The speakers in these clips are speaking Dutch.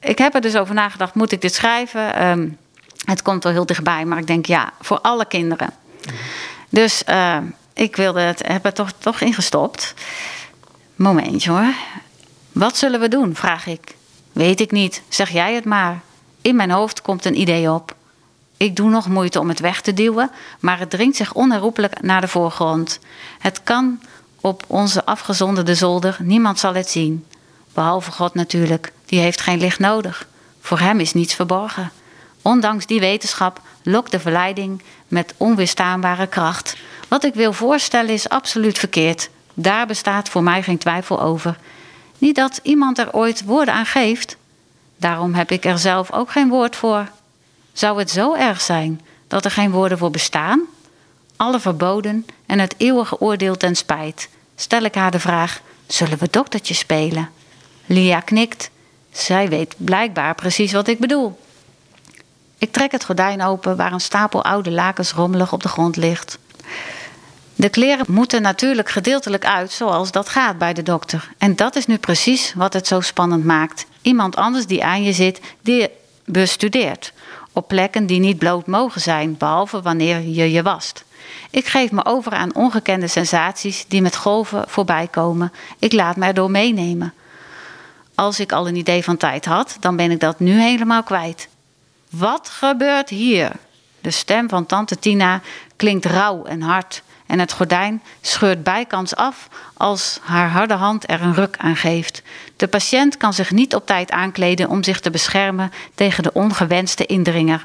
ik heb er dus over nagedacht, moet ik dit schrijven? Het komt wel heel dichtbij, maar ik denk ja, voor alle kinderen. Dus ik heb er toch ingestopt. Momentje hoor. Wat zullen we doen, vraag ik. Weet ik niet, zeg jij het maar. In mijn hoofd komt een idee op. Ik doe nog moeite om het weg te duwen, maar het dringt zich onherroepelijk naar de voorgrond. Het kan op onze afgezonderde zolder, niemand zal het zien. Behalve God natuurlijk, die heeft geen licht nodig. Voor hem is niets verborgen. Ondanks die wetenschap lokt de verleiding met onweerstaanbare kracht. Wat ik wil voorstellen is absoluut verkeerd. Daar bestaat voor mij geen twijfel over. Niet dat iemand er ooit woorden aan geeft. Daarom heb ik er zelf ook geen woord voor. Zou het zo erg zijn dat er geen woorden voor bestaan? Alle verboden en het eeuwige oordeel ten spijt. Stel ik haar de vraag, zullen we doktertje spelen? Lia knikt. Zij weet blijkbaar precies wat ik bedoel. Ik trek het gordijn open waar een stapel oude lakens rommelig op de grond ligt. De kleren moeten natuurlijk gedeeltelijk uit zoals dat gaat bij de dokter. En dat is nu precies wat het zo spannend maakt. Iemand anders die aan je zit, die je bestudeert. Op plekken die niet bloot mogen zijn, behalve wanneer je je wast. Ik geef me over aan ongekende sensaties die met golven voorbij komen. Ik laat me erdoor meenemen. Als ik al een idee van tijd had, dan ben ik dat nu helemaal kwijt. Wat gebeurt hier? De stem van tante Tina klinkt rauw en hard. En het gordijn scheurt bijkans af als haar harde hand er een ruk aan geeft. De patiënt kan zich niet op tijd aankleden om zich te beschermen tegen de ongewenste indringer.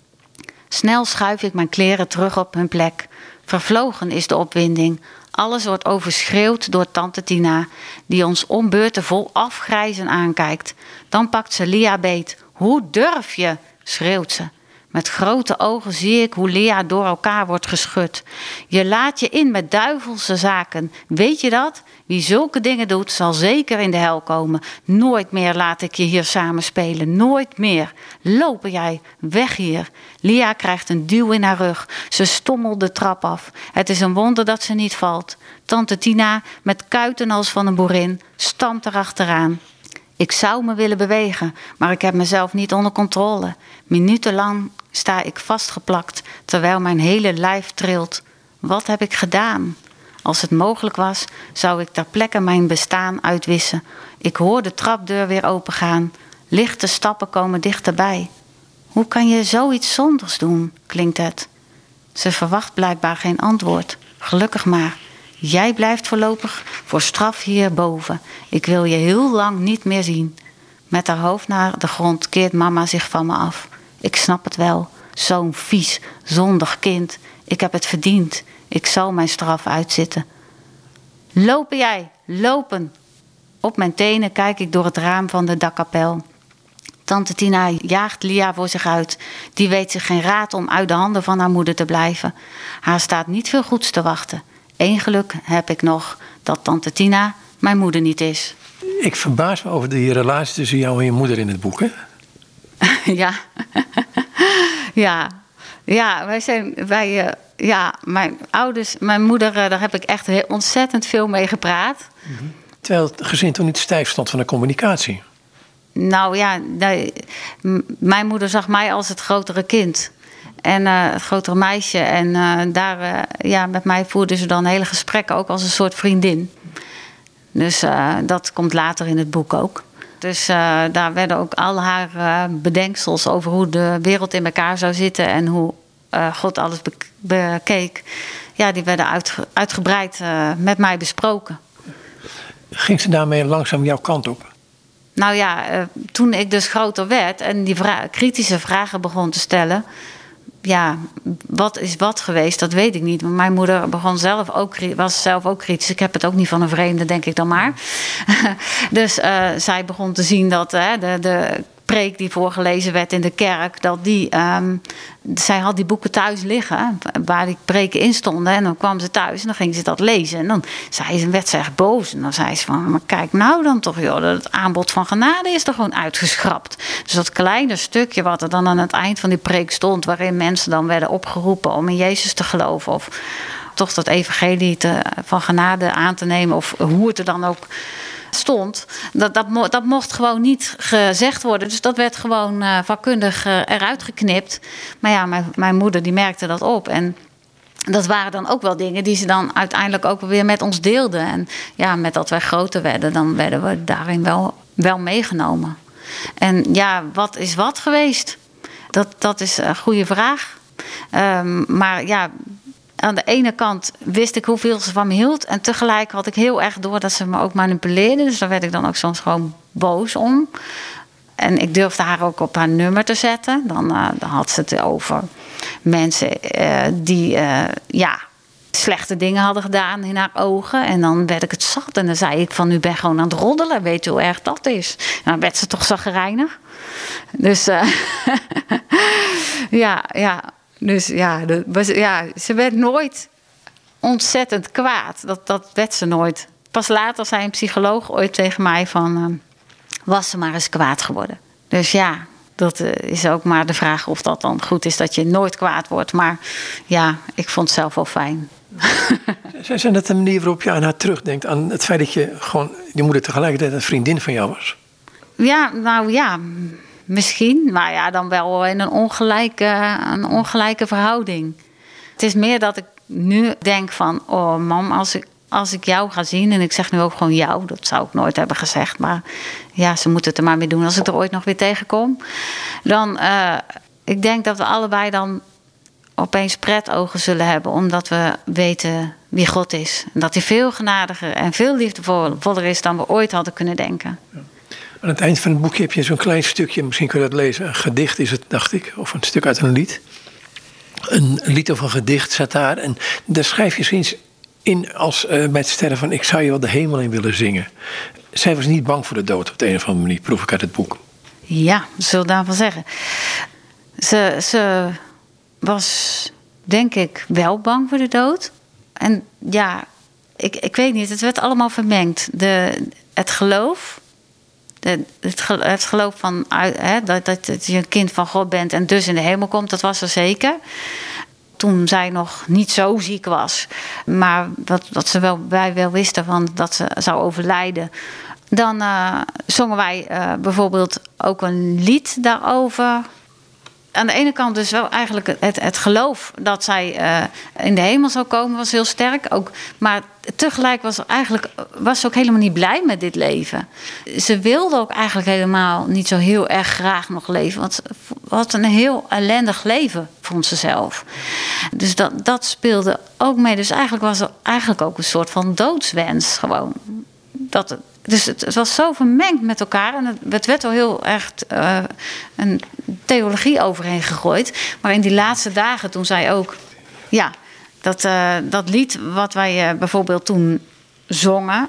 Snel schuif ik mijn kleren terug op hun plek. Vervlogen is de opwinding. Alles wordt overschreeuwd door tante Tina, die ons om beurten vol afgrijzen aankijkt. Dan pakt ze Lia beet. Hoe durf je? Schreeuwt ze. Met grote ogen zie ik hoe Lia door elkaar wordt geschud. Je laat je in met duivelse zaken. Weet je dat? Wie zulke dingen doet, zal zeker in de hel komen. Nooit meer laat ik je hier samen spelen. Nooit meer. Lopen jij. Weg hier. Lia krijgt een duw in haar rug. Ze stommelt de trap af. Het is een wonder dat ze niet valt. Tante Tina, met kuiten als van een boerin, stampt erachteraan. Ik zou me willen bewegen, maar ik heb mezelf niet onder controle. Minutenlang sta ik vastgeplakt, terwijl mijn hele lijf trilt. Wat heb ik gedaan? Als het mogelijk was, zou ik ter plekke mijn bestaan uitwissen. Ik hoor de trapdeur weer opengaan. Lichte stappen komen dichterbij. Hoe kan je zoiets zondigs doen, klinkt het. Ze verwacht blijkbaar geen antwoord. Gelukkig maar. Jij blijft voorlopig voor straf hierboven. Ik wil je heel lang niet meer zien. Met haar hoofd naar de grond keert mama zich van me af. Ik snap het wel. Zo'n vies, zondig kind. Ik heb het verdiend. Ik zal mijn straf uitzitten. Lopen jij, lopen. Op mijn tenen kijk ik door het raam van de dakkapel. Tante Tina jaagt Lia voor zich uit. Die weet zich geen raad om uit de handen van haar moeder te blijven. Haar staat niet veel goeds te wachten. Eén geluk heb ik nog, dat tante Tina mijn moeder niet is. Ik verbaas me over die relatie tussen jou en je moeder in het boek, hè? Ja. Mijn ouders, mijn moeder, daar heb ik echt ontzettend veel mee gepraat. Mm-hmm. Terwijl het gezin toen niet stijf stond van de communicatie. Nou ja, mijn moeder zag mij als het grotere kind. En het grotere meisje. En met mij voerde ze dan hele gesprekken ook als een soort vriendin. Dus dat komt later in het boek ook. Dus daar werden ook al haar bedenksels over hoe de wereld in elkaar zou zitten. En hoe God alles bekeek. Ja, die werden uitgebreid met mij besproken. Ging ze daarmee langzaam jouw kant op? Nou ja, toen ik dus groter werd en die kritische vragen begon te stellen. Ja, wat is wat geweest, dat weet ik niet. Maar mijn moeder was zelf ook kritisch. Ik heb het ook niet van een vreemde, denk ik dan maar. Dus zij begon te zien dat de preek die voorgelezen werd in de kerk, dat zij had die boeken thuis liggen, waar die preken in stonden. En dan kwam ze thuis en dan ging ze dat lezen. En dan werd ze echt boos. En dan zei ze van, maar kijk nou dan toch, joh, het aanbod van genade is er gewoon uitgeschrapt. Dus dat kleine stukje wat er dan aan het eind van die preek stond, waarin mensen dan werden opgeroepen om in Jezus te geloven, of toch dat evangelie van genade aan te nemen, of hoe het er dan ook stond, dat mocht gewoon niet gezegd worden. Dus dat werd gewoon vakkundig eruit geknipt. Maar ja, mijn moeder die merkte dat op. En dat waren dan ook wel dingen die ze dan uiteindelijk ook weer met ons deelde. En ja, met dat wij groter werden, dan werden we daarin wel meegenomen. En ja, wat is wat geweest? Dat is een goede vraag. Maar ja, aan de ene kant wist ik hoeveel ze van me hield. En tegelijk had ik heel erg door dat ze me ook manipuleerde. Dus daar werd ik dan ook soms gewoon boos om. En ik durfde haar ook op haar nummer te zetten. Dan had ze het over mensen die slechte dingen hadden gedaan in haar ogen. En dan werd ik het zat. En dan zei ik van, u bent gewoon aan het roddelen. Weet je hoe erg dat is? En dan werd ze toch chagrijnig. Dus Dus ze werd nooit ontzettend kwaad. Dat werd ze nooit. Pas later zei een psycholoog ooit tegen mij van, was ze maar eens kwaad geworden. Dus ja, dat is ook maar de vraag of dat dan goed is dat je nooit kwaad wordt. Maar ja, ik vond het zelf wel fijn. Zijn dat de manier waarop je aan haar terugdenkt? Aan het feit dat je gewoon je moeder tegelijkertijd een vriendin van jou was? Ja, nou ja, misschien. Maar ja, dan wel in een ongelijke verhouding. Het is meer dat ik nu denk van, oh mam, als ik jou ga zien, en ik zeg nu ook gewoon jou, dat zou ik nooit hebben gezegd, maar ja, ze moeten het er maar mee doen als ik er ooit nog weer tegenkom. Dan, ik denk dat we allebei dan opeens pretogen zullen hebben, omdat we weten wie God is. En dat hij veel genadiger en veel liefdevoller is dan we ooit hadden kunnen denken. Ja. Aan het eind van het boekje heb je zo'n klein stukje, misschien kun je dat lezen, een gedicht is het, dacht ik, of een stuk uit een lied. Een lied of een gedicht staat daar en daar schrijf je eens in als bij het sterren van, ik zou je wel de hemel in willen zingen. Zij was niet bang voor de dood op de een of andere manier, proef ik uit het boek. Ja, dat zullen we daarvan zeggen. Ze was, denk ik, wel bang voor de dood. En ja, ik weet niet, het werd allemaal vermengd. Het geloof, het geloof van dat je een kind van God bent en dus in de hemel komt, dat was er zeker. Toen zij nog niet zo ziek was, maar dat wij wel wisten van dat ze zou overlijden. Dan zongen wij bijvoorbeeld ook een lied daarover. Aan de ene kant dus wel eigenlijk het geloof dat zij in de hemel zou komen was heel sterk. Ook, maar tegelijk was ze ook helemaal niet blij met dit leven. Ze wilde ook eigenlijk helemaal niet zo heel erg graag nog leven. Want ze had een heel ellendig leven, vond ze zelf. Dus dat speelde ook mee. Dus eigenlijk was er eigenlijk ook een soort van doodswens gewoon. Dus het was zo vermengd met elkaar. En het werd al heel erg een theologie overheen gegooid. Maar in die laatste dagen, toen zij ook... Ja, dat lied wat wij bijvoorbeeld toen zongen...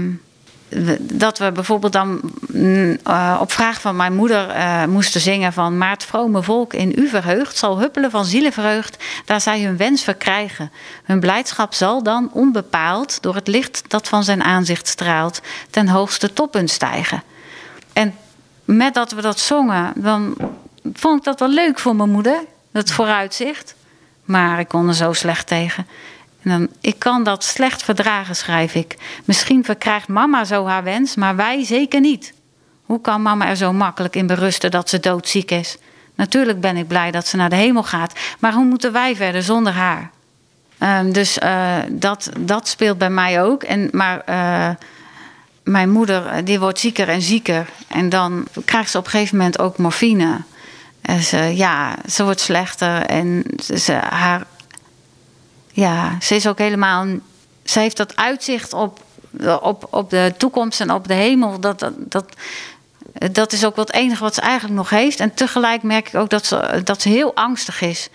dat we bijvoorbeeld dan op vraag van mijn moeder moesten zingen van... Maar het vrome volk in u verheugd zal huppelen van zielenvreugd... daar zij hun wens verkrijgen. Hun blijdschap zal dan onbepaald door het licht dat van zijn aanzicht straalt... ten hoogste toppunt stijgen. En met dat we dat zongen, dan vond ik dat wel leuk voor mijn moeder. Dat vooruitzicht. Maar ik kon er zo slecht tegen... En dan, ik kan dat slecht verdragen, schrijf ik. Misschien verkrijgt mama zo haar wens, maar wij zeker niet. Hoe kan mama er zo makkelijk in berusten dat ze doodziek is? Natuurlijk ben ik blij dat ze naar de hemel gaat. Maar hoe moeten wij verder zonder haar? Dus dat speelt bij mij ook. Maar mijn moeder die wordt zieker en zieker. En dan krijgt ze op een gegeven moment ook morfine. En ze wordt slechter. En ze is ook helemaal... Ze heeft dat uitzicht op de toekomst en op de hemel. Dat is ook wel het enige wat ze eigenlijk nog heeft. En tegelijk merk ik ook dat ze heel angstig is.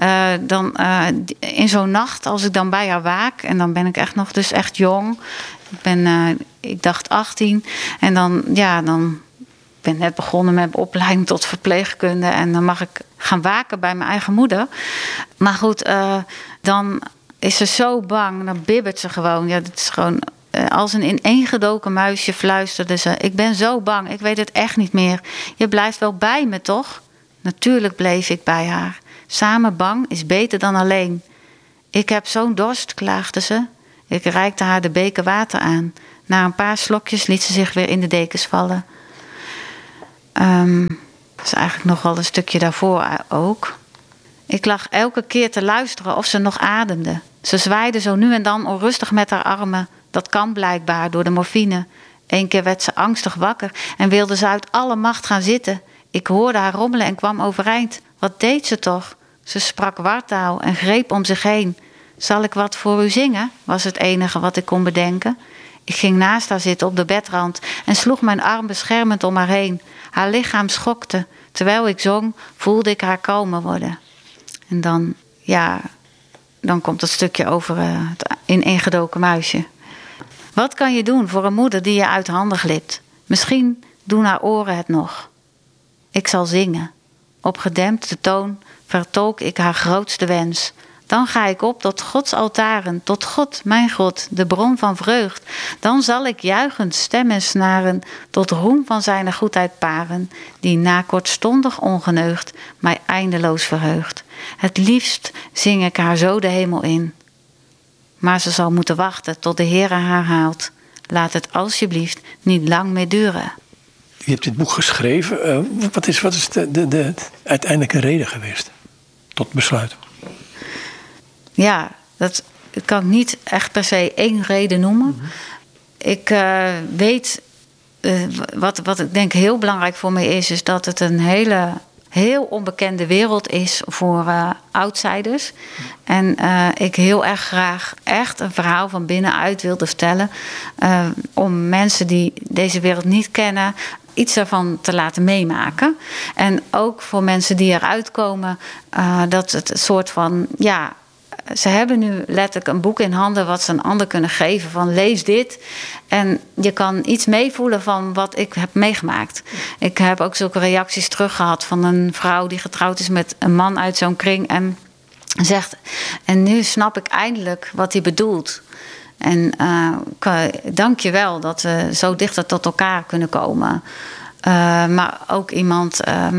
In zo'n nacht, als ik dan bij haar waak... en dan ben ik echt jong. Ik dacht 18. En dan ben ik net begonnen met mijn opleiding tot verpleegkunde. En dan mag ik gaan waken bij mijn eigen moeder. Maar goed, dan is ze zo bang. Dan bibbert ze gewoon. Ja, dat is gewoon als een ineengedoken muisje fluisterde ze. Ik ben zo bang, ik weet het echt niet meer. Je blijft wel bij me, toch? Natuurlijk bleef ik bij haar. Samen bang is beter dan alleen. Ik heb zo'n dorst, klaagde ze. Ik reikte haar de beker water aan. Na een paar slokjes liet ze zich weer in de dekens vallen. Dat is eigenlijk nog wel een stukje daarvoor ook. Ik lag elke keer te luisteren of ze nog ademde. Ze zwaaide zo nu en dan onrustig met haar armen. Dat kan blijkbaar door de morfine. 1 keer werd ze angstig wakker en wilde ze uit alle macht gaan zitten. Ik hoorde haar rommelen en kwam overeind. Wat deed ze toch? Ze sprak wartaal en greep om zich heen. Zal ik wat voor u zingen? Was het enige wat ik kon bedenken. Ik ging naast haar zitten op de bedrand en sloeg mijn arm beschermend om haar heen. Haar lichaam schokte. Terwijl ik zong, voelde ik haar kalmer worden. En dan komt het stukje over het ineengedoken muisje. Wat kan je doen voor een moeder die je uit handen glipt? Misschien doen haar oren het nog. Ik zal zingen. Op gedempte toon vertolk ik haar grootste wens. Dan ga ik op tot Gods altaren, tot God, mijn God, de bron van vreugd. Dan zal ik juichend stemmen snaren, tot roem van zijn goedheid paren, die na kortstondig ongeneugd mij eindeloos verheugt. Het liefst zing ik haar zo de hemel in. Maar ze zal moeten wachten tot de Heere haar haalt. Laat het alsjeblieft niet lang meer duren. Je hebt dit boek geschreven. Wat is de uiteindelijke reden geweest tot besluit? Ja, dat kan ik niet echt per se 1 reden noemen. Mm-hmm. Ik weet, wat ik denk heel belangrijk voor me is dat het een heel onbekende wereld is voor outsiders. En ik heel erg graag echt een verhaal van binnenuit wilde vertellen. Om mensen die deze wereld niet kennen iets daarvan te laten meemaken. En ook voor mensen die eruit komen, dat het een soort van, ze hebben nu letterlijk een boek in handen wat ze een ander kunnen geven. Van lees dit. En je kan iets meevoelen van wat ik heb meegemaakt. Ik heb ook zulke reacties teruggehad van een vrouw die getrouwd is met een man uit zo'n kring. En zegt, en nu snap ik eindelijk wat hij bedoelt. En dank je wel dat we zo dichter tot elkaar kunnen komen. Maar ook iemand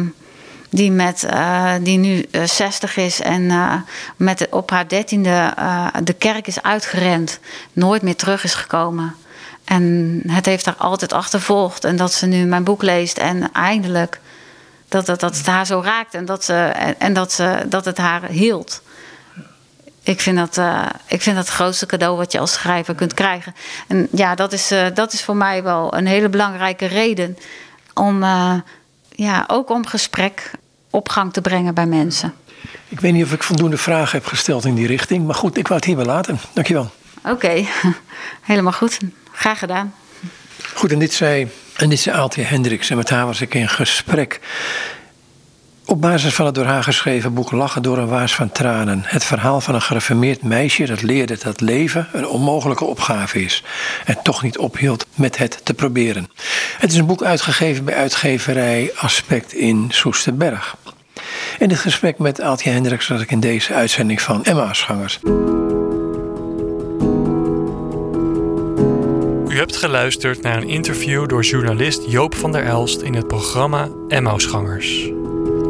die nu 60 is en op haar 13e de kerk is uitgerend. Nooit meer terug is gekomen. En het heeft haar altijd achtervolgd. En dat ze nu mijn boek leest en eindelijk dat het haar zo raakt. En dat het haar hield. Ik vind dat het grootste cadeau wat je als schrijver kunt krijgen. En ja, dat is voor mij wel een hele belangrijke reden om ook om gesprek op gang te brengen bij mensen. Ik weet niet of ik voldoende vragen heb gesteld in die richting. Maar goed, ik wou het hierbij laten. Dankjewel. Oké, helemaal goed. Graag gedaan. Goed, en dit zei Aaltje Hendricks. En met haar was ik in gesprek. Op basis van het door haar geschreven boek Lachen door een waas van tranen. Het verhaal van een gereformeerd meisje dat leerde dat leven een onmogelijke opgave is. En toch niet ophield met het te proberen. Het is een boek uitgegeven bij uitgeverij Aspect in Soesterberg. In dit gesprek met Aaltje Hendricks was ik in deze uitzending van Emmausgangers. U hebt geluisterd naar een interview door journalist Joop van der Elst in het programma Emmausgangers.